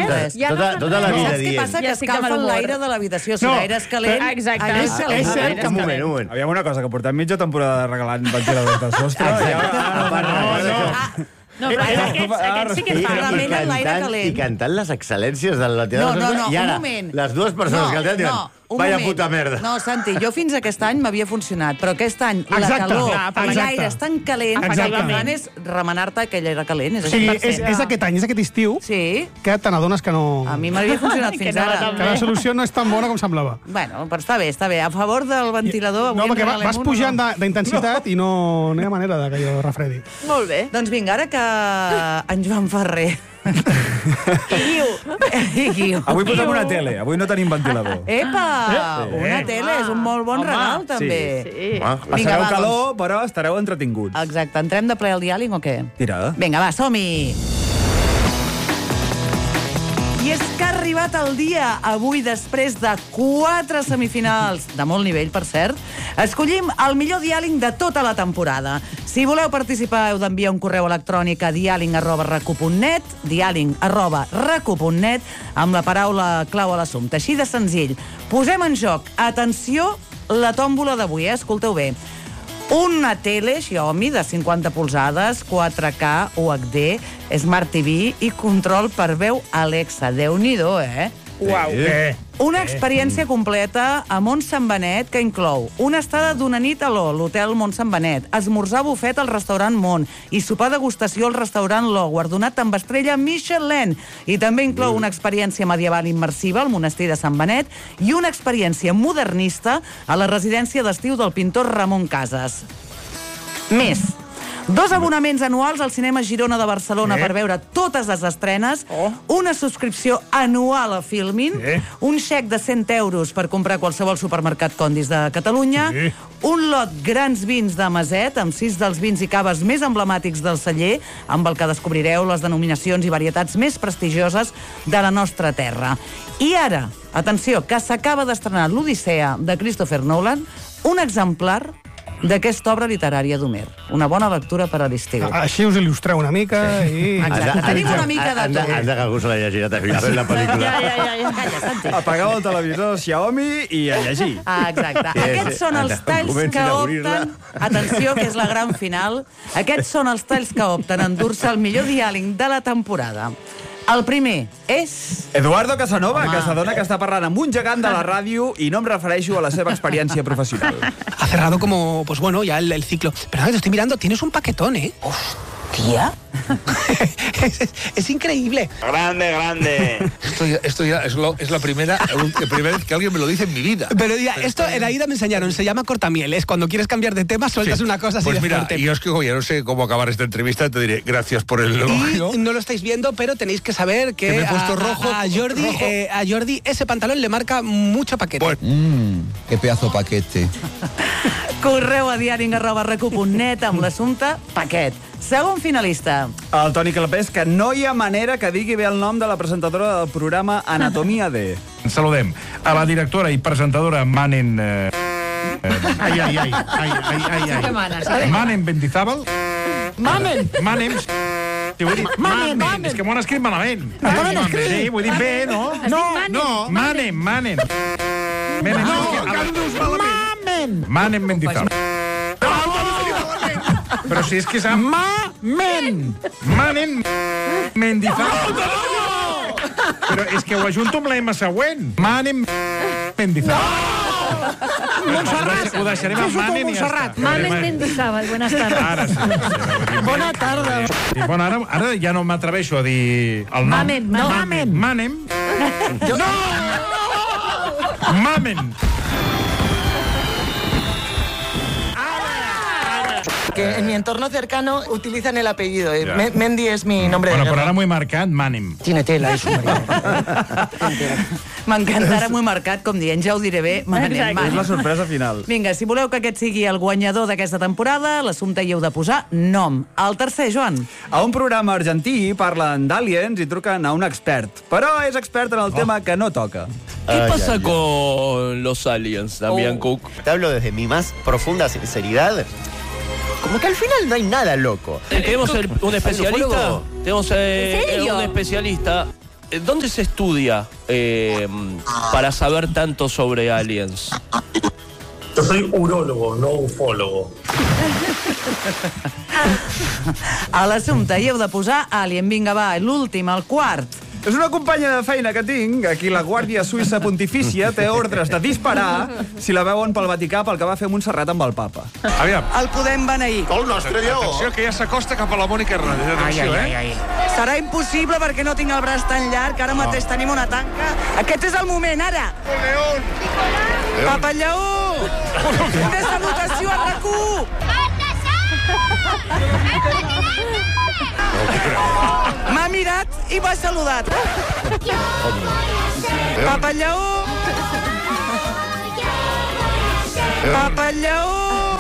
res. Tota la vida Saps què dient. passa? Que escalfen l'aire de l'habitació. Si l'aire és calent... Exacte. És cert que, un moment. Aviam una cosa, que portem mitja temporada regalant ventiladors del sostre. No, però aquest sí que fa. Remenen l'aire calent. I cantant les excel·lències del ventilador del sostre. No, I un ara, moment. les dues persones que el tenen diuen, vaya puta merda. No, Santi, jo fins aquest any m'havia funcionat, però aquest any la Exacte, calor clar, i l'aire és tan calent que el que fan és remenar-te aquell aire calent. És Sí, així. és aquest any, és aquest estiu, Sí, que te n'adones que no... a mi m'havia funcionat fins ara. Que la solució no és tan bona com semblava. Bueno, però està bé, està bé. A favor del ventilador, avui No, perquè en regalem vas un, pujant no? d'intensitat i no hi ha manera de que allò refredi. Molt bé. Doncs vinga, ara que en Joan Ferrer... I Guiu. Avui posem una tele, avui no tenim ventilador. Epa! Una tele és un molt bon regal, també. Sí. Passareu va, calor, però estareu entretinguts. Exacte. Entrem de ple al diàleg o què? Tira. Vinga, va, som-hi! I és que ha arribat el dia, avui, després de 4 semifinals, de molt nivell, per cert, escollim el millor diàleg de tota la temporada. Si voleu participar, heu d'enviar un correu electrònic a diàleg@recu.net, diàleg@recu.net, amb la paraula clau a l'assumpte. Així de senzill. Posem en joc, atenció, la tòmbola d'avui, escolteu bé. Una tele Xiaomi de 50 polzades, 4K, UHD, Smart TV i control per veu Alexa. Déu-n'hi-do, Uau. Una experiència completa a Mont Sant Benet que inclou una estada d'una nit a l'Hotel Mont Sant Benet, esmorzar bufet al restaurant Mont i sopar degustació al restaurant Lo, guardonat amb estrella Michelin. I també inclou una experiència medieval immersiva al monestir de Sant Benet i una experiència modernista a la residència d'estiu del pintor Ramon Casas. Més, 2 abonaments anuals al Cinema Girona de Barcelona per veure totes les estrenes, una subscripció anual a Filmin, un xec de 100 euros per comprar qualsevol supermercat Condis de Catalunya, un lot grans vins de Maset, amb 6 dels vins i caves més emblemàtics del celler, amb el que descobrireu les denominacions i varietats més prestigioses de la nostra terra. I ara, atenció, que s'acaba d'estrenar l'Odissea de Christopher Nolan, un exemplar d'aquesta obra literària d'Homer. Una bona lectura per a l'estiu. Així us il·lustreu una mica i... Exacte, tenim una mica de tot. Has de que algú se l'ha llegit a la pel·lícula. Calla, Santi. Apagueu el televisor Xiaomi i a llegir. Exacte. Aquests són els talls que opten... Atenció, que és la gran final. Aquests són els talls que opten a endur-se el millor diàleg de la temporada. El primer és... Eduardo Casanova, que s'adona que està parlant amb un gegant de la ràdio i no em refereixo a la seva experiència professional. Ha cerrado como, pues bueno, ya el ciclo. Pero te estoy mirando, tienes un paquetón, ¿eh? Hòstia! Es increíble. Grande. Esto ya es la primera vez que alguien me lo dice en mi vida. Pero ya, esto en Aida me enseñaron, se llama cortamieles. Cuando quieres cambiar de tema, sueltas una cosa así Pues de mira, fuerte. yo es que ya no sé cómo acabar esta entrevista, te diré gracias por el elogio. Y no lo estáis viendo, pero tenéis que saber que me he puesto rojo. a Jordi ese pantalón le marca mucho paquete. Pues- Qué pedazo paquete. Correu a diaring@recu.net amb l'assumpte paquet. Segon finalista. El Toni Clapés, que no hi ha manera que digui bé el nom de la presentadora del programa Anatomia D. Saludem a la directora i presentadora Manen... Ai. Manen Mendizábal. Manen. Sí, vull dir, Manen. És que m'ho han escrit malament. Sí, vull dir bé, no? No. Manen. Manen Mendizábal. Però si és que és... Manen Mendizábal. Però és que ho ajunto amb la M següent. Manen Mendizábal. Montserrat. Ho deixarem amb Manen i ja està. Mamen Mendizábal, buenas tardes. Ara sí. Bona tarda. Sí, bueno, ara ja no m'atreveixo a dir el nom. Manem. No! Mamen. Que en mi entorno cercano utilizan el apellido. Mendy es mi nombre de Bueno, guerra. però ara m'ho he marcat, Manem. Tiene tela, eso, María. M'encanta, ara m'ho he marcat, com dient, ja ho diré bé. És la sorpresa final. Vinga, si voleu que aquest sigui el guanyador d'aquesta temporada, l'assumpte hi heu de posar nom. El tercer, Joan. A un programa argentí parlen d'aliens i truquen a un expert. Però és expert en el tema que no toca. ¿Qué pasa con los aliens, Damián Cook? Te hablo desde mi más profunda sinceridad. Como que al final no hay nada loco. Tenemos un especialista. ¿Ufólogo? Tenemos ¿En serio? un especialista. ¿dónde se estudia para saber tanto sobre aliens? Yo soy urólogo, no ufólogo. A l'assumpte hi heu de posar Alien. Vinga, va, l'últim, el quart. És una companya de feina que tinc, aquí la Guàrdia Suïssa Pontifícia té ordres de disparar si la veuen pel Vaticà pel que va fer Montserrat amb el papa. Aviam. El podem beneir. El nostre lleó. Atenció, que ja s'acosta cap a la Mònica Hernández. Atenció, Serà impossible perquè no tinc el braç tan llarg, ara mateix tenim una tanca. Aquest és el moment, ara. León. Papa Lleó! De salutació a RAC1! M'ha mirat i m'ha saludat. Papa Lleó! Papa Lleó!